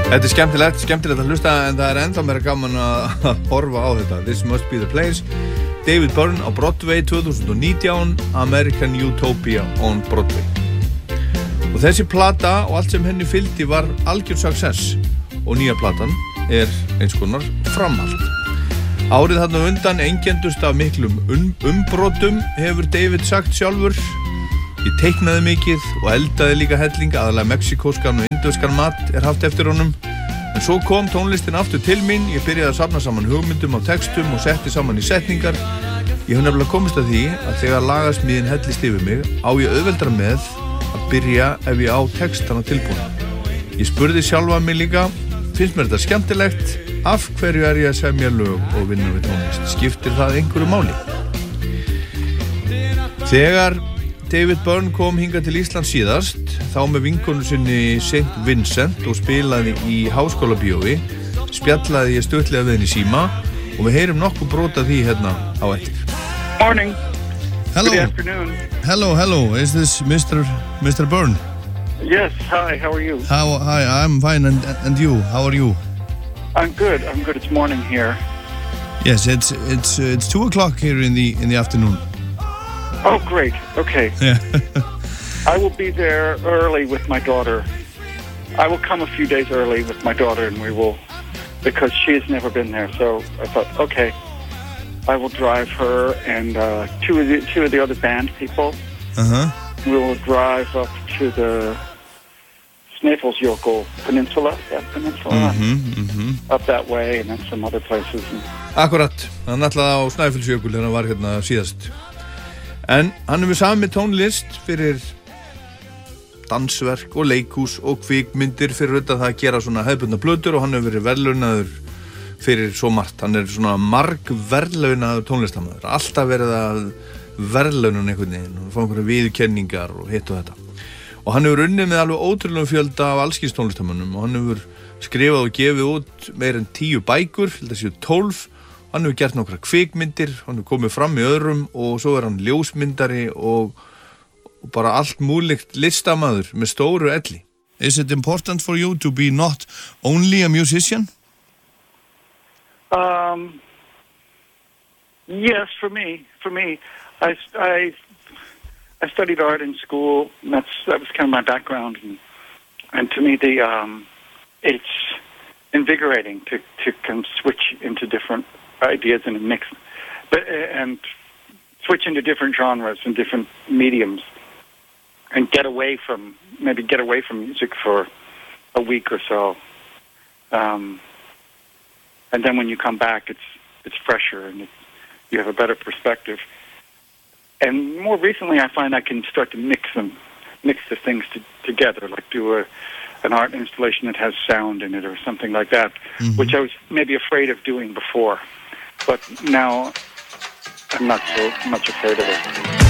Þetta skemmtilegt að hlusta en það ennþá meira gaman að horfa á þetta. This Must Be The Place. David Byrne á Broadway 2019, American Utopia on Broadway. Og þessi plata og allt sem henni fylgdi var algjör success og nýja platan eins konar framhald. Árið þarna undan einkenndust af miklum umbrotum hefur David sagt sjálfur. Ég teiknaði mikið og eldaði líka helling, aðalega mexikóskan og indverskan mat haft eftir honum. En svo kom tónlistin aftur til mín, ég byrjaði að safna saman hugmyndum á textum og setti saman í setningar. Ég hef nefnilega komist að því að þegar lagasmíðin hellist yfir mig, á ég auðveldra með að byrja ef ég á textana tilbúna. Ég spurði sjálfa mig líka, finnst mér þetta skemmtilegt? Af hverju ég að semja lög og vinna við tónlist? Skiptir það einhverju máli? Þegar David Byrne kom hingað til Íslands síðast, þá með vinkonu sinni St. Vincent og spilaði í Háskólabíói, spjallaði ég stuttlega við henni í síma og við heyrum nokkuð brot af því hérna á eftir. Morning. Hello. Good afternoon. Hello. Is this Mr. Byrne? Yes. Hi. How are you? Hi. I'm fine. And you? How are you? I'm good. It's morning here. Yes. It's 2 o'clock here in the afternoon. Oh, great. Okay. Yeah. I will be there early with my daughter. I will come a few days early with my daughter, and we will, because she has never been there. So I thought, okay, I will drive her and two of the other band people. We will drive up to the Snæfellsjökull Peninsula, up that way, and then some other places. Akkurat, hann ætlaði á Snæfellsjökull þegar hann var hérna síðast. En hann hefur samið tónlist fyrir dansverk og leikhús og kvikmyndir fyrir auðvitað það að gera svona hefðbundna plötur og hann hefur verið verðlaunaður fyrir svo margt. Hann svona margverðlaunaður tónlistarmaður. Alltaf verið að verðlauna einhvern veginn og fá einhverja viðurkenningar og hitt og þetta. Og hann hefur unnið með alveg ótrúlegum fjölda af allskyns tónlistarmönnum og hann hefur skrifað og gefið út meir en 10 bækur, þetta séu 12. Hann hefur gert nokkra kvikmyndir, hann hefur komið fram í öðrum og svo hann ljósmyndari og bara allt múlíkt listamaður með stóru elli. Is it important for you to be not only a musician? Yes, for me. I studied art in school. And that was kind of my background, and to me, it's invigorating to kind of switch into different ideas and mix, and switch into different genres and different mediums, and get away from music for a week or so, and then when you come back, it's fresher and you have a better perspective. And more recently, I find I can start to mix the things together, like do an art installation that has sound in it or something like that, which I was maybe afraid of doing before. But now I'm not so much afraid of it.